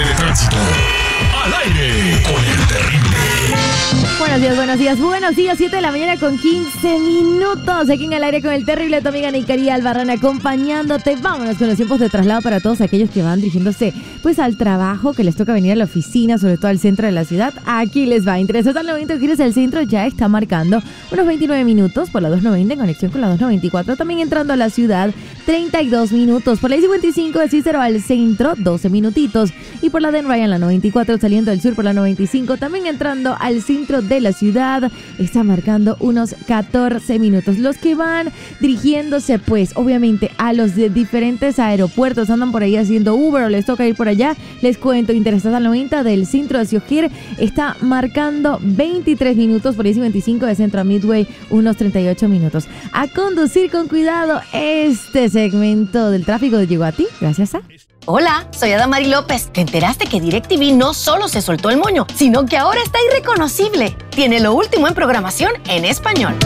reporte de tránsito. Al aire con el terrible. Buenos días, 7 de la mañana con 15 minutos. Aquí en Al Aire con el terrible, tu amiga Nicari Albarrán acompañándote. Vámonos con los tiempos de traslado para todos aquellos que van dirigiéndose pues al trabajo, que les toca venir a la oficina, sobre todo al centro de la ciudad. Aquí les va. Interesante al 90 giros el centro ya está marcando unos 29 minutos por la 290 en conexión con la 294. También entrando a la ciudad, 32 minutos. Por la I-55 de Cícero al centro, 12 minutitos. Y por la de Ryan, la 94 saliendo del sur por la 95, también entrando al centro de la ciudad, está marcando unos 14 minutos. Los que van dirigiéndose pues obviamente a los de diferentes aeropuertos, andan por ahí haciendo Uber o les toca ir por allá, les cuento, Interestate al 90 del centro de Siojir está marcando 23 minutos, por ahí 25 de centro a Midway unos 38 minutos. A conducir con cuidado. Este segmento del tráfico llegó a ti gracias a... Hola, soy Adamari López. ¿Te enteraste que DirecTV no solo se soltó el moño, sino que ahora está irreconocible? Tiene lo último en programación en español.